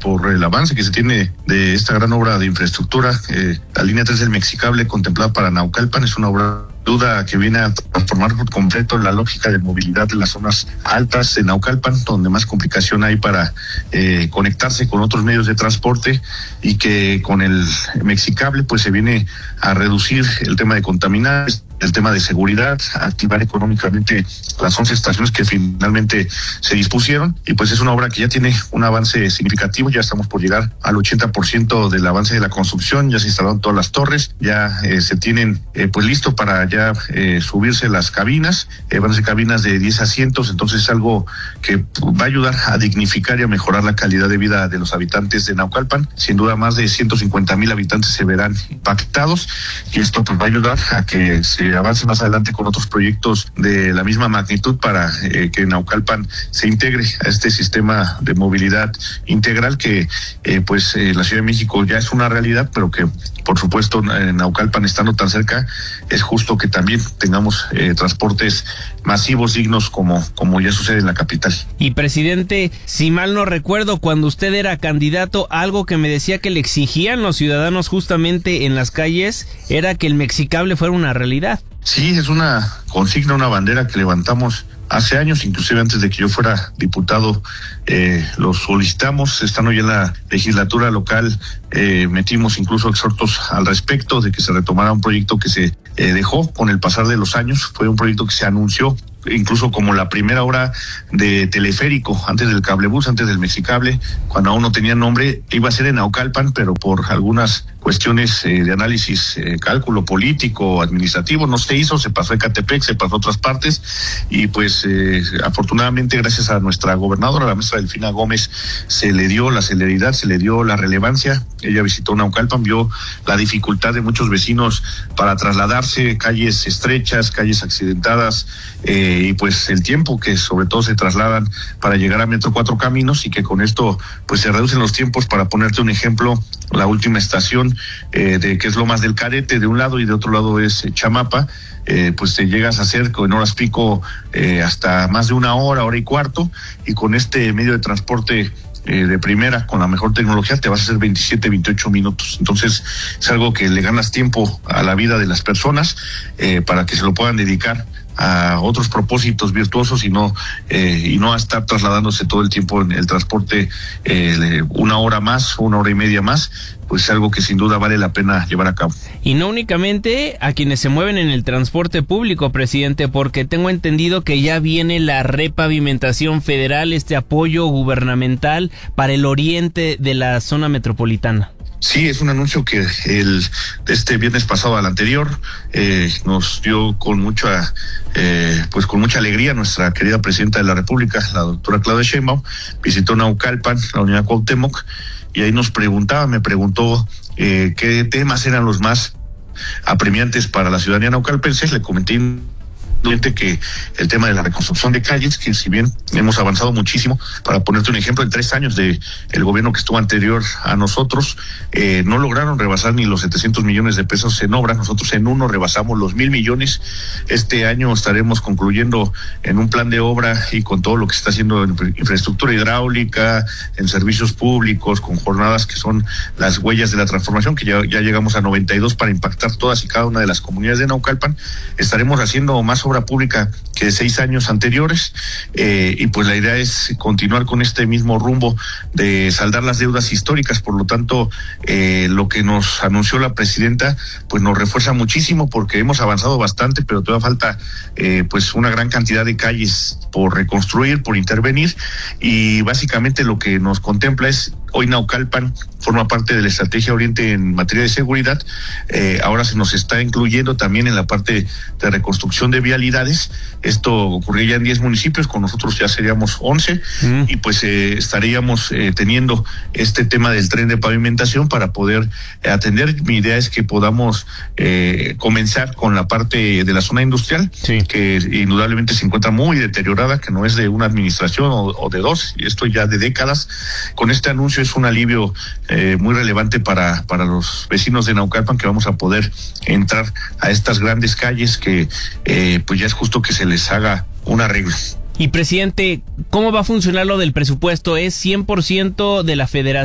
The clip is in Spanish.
por el avance que se tiene de esta gran obra de infraestructura. La línea 3 del Mexicable contemplada para Naucalpan es una obra duda que viene a transformar por completo la lógica de movilidad de las zonas altas de Naucalpan, donde más complicación hay para conectarse con otros medios de transporte, y que con el Mexicable pues se viene a reducir el tema de contaminar, el tema de seguridad, activar económicamente las 11 estaciones que finalmente se dispusieron, y pues es una obra que ya tiene un avance significativo. Ya estamos por llegar al 80% del avance de la construcción, ya se instalaron todas las torres, ya se tienen pues listo para ya subirse las cabinas, van a ser cabinas de 10 asientos, entonces es algo que va a ayudar a dignificar y a mejorar la calidad de vida de los habitantes de Naucalpan. Sin duda más de 150,000 habitantes se verán impactados, y esto pues va a ayudar a que se avance más adelante con otros proyectos de la misma magnitud para que Naucalpan se integre a este sistema de movilidad integral que la Ciudad de México ya es una realidad, pero que por supuesto en Naucalpan, estando tan cerca, es justo que también tengamos transportes masivos dignos como ya sucede en la capital. Y presidente, si mal no recuerdo, cuando usted era candidato, algo que me decía que le exigían los ciudadanos justamente en las calles era que el Mexicable fuera una realidad. Sí, es una consigna, una bandera que levantamos hace años, inclusive antes de que yo fuera diputado, lo solicitamos. Estando ya en la legislatura local, metimos incluso exhortos al respecto de que se retomara un proyecto que se dejó con el pasar de los años. Fue un proyecto que se anunció incluso como la primera obra de teleférico, antes del cablebús, antes del Mexicable, cuando aún no tenía nombre. Iba a ser en Naucalpan, pero por algunas cuestiones de análisis, cálculo político, administrativo, no se hizo, se pasó a Ecatepec, se pasó a otras partes, y pues afortunadamente, gracias a nuestra gobernadora, la maestra Delfina Gómez, se le dio la celeridad, se le dio la relevancia. Ella visitó Naucalpan, vio la dificultad de muchos vecinos para trasladarse, calles estrechas, calles accidentadas, y pues el tiempo que sobre todo se trasladan para llegar a Metro Cuatro Caminos, y que con esto pues se reducen los tiempos. Para ponerte un ejemplo, la última estación de que es Lomas del Carete de un lado y de otro lado es Chamapa, pues te llegas a hacer en horas pico hasta más de una hora y cuarto, y con este medio de transporte de primera, con la mejor tecnología, te vas a hacer 27, 28 minutos. Entonces es algo que le ganas tiempo a la vida de las personas para que se lo puedan dedicar a otros propósitos virtuosos, y no a estar trasladándose todo el tiempo en el transporte una hora más, una hora y media más. Pues es algo que sin duda vale la pena llevar a cabo. Y no únicamente a quienes se mueven en el transporte público, presidente, porque tengo entendido que ya viene la repavimentación federal, este apoyo gubernamental para el oriente de la zona metropolitana. Sí, es un anuncio que este viernes pasado al anterior nos dio con mucha alegría nuestra querida presidenta de la República, la doctora Claudia Sheinbaum. Visitó Naucalpan, la unidad Cuauhtémoc, y ahí me preguntó qué temas eran los más apremiantes para la ciudadanía naucalpense. Le comenté que el tema de la reconstrucción de calles, que si bien hemos avanzado muchísimo, para ponerte un ejemplo, en 3 años de el gobierno que estuvo anterior a nosotros, no lograron rebasar ni los 700 millones de pesos en obra. Nosotros en uno rebasamos los 1,000 millones. Este año estaremos concluyendo en un plan de obra y con todo lo que se está haciendo en infraestructura hidráulica, en servicios públicos, con jornadas que son las huellas de la transformación, que ya llegamos a 92 para impactar todas y cada una de las comunidades de Naucalpan. Estaremos haciendo más obra pública que 6 años anteriores, y pues la idea es continuar con este mismo rumbo de saldar las deudas históricas. Por lo tanto, lo que nos anunció la presidenta pues nos refuerza muchísimo, porque hemos avanzado bastante, pero todavía falta pues una gran cantidad de calles por reconstruir, por intervenir, y básicamente lo que nos contempla es: hoy Naucalpan forma parte de la Estrategia Oriente en materia de seguridad. Ahora se nos está incluyendo también en la parte de reconstrucción de vialidades. Esto ocurría ya en 10 municipios, con nosotros ya seríamos 11, y pues estaríamos teniendo este tema del tren de pavimentación para poder atender. Mi idea es que podamos comenzar con la parte de la zona industrial, sí, que indudablemente se encuentra muy deteriorada, que no es de una administración o de dos, y esto ya de décadas. Con este anuncio es un alivio muy relevante para los vecinos de Naucalpan, que vamos a poder entrar a estas grandes calles que pues ya es justo que se les haga un arreglo. Y presidente, ¿cómo va a funcionar lo del presupuesto? ¿Es 100% de la federación